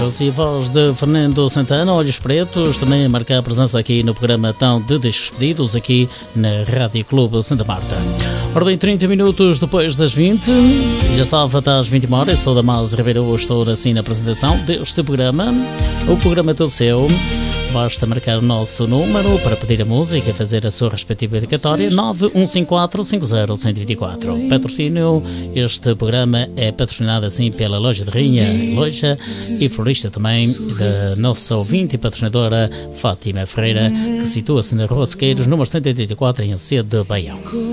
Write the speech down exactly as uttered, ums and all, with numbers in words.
Clássicos e a voz de Fernando Santana, Olhos Pretos, também a marcar a presença aqui no programa Tão de Discos Pedidos, aqui na Rádio Clube Santa Marta. Ora bem, trinta minutos depois das vinte, já salva até às vinte horas, sou da Mas Ribeiro, estou assim na apresentação deste programa. O programa é todo seu. Basta marcar o nosso número para pedir a música e fazer a sua respectiva dedicatória, nove um cinco quatro cinco zero um zero dois quatro. Patrocínio, este programa é patrocinado assim pela Loja de Rainha, loja e florista também da nossa ouvinte e patrocinadora Fátima Ferreira, que situa-se na Rua Sequeiros, número cento e oitenta e quatro, em Sede de Baião.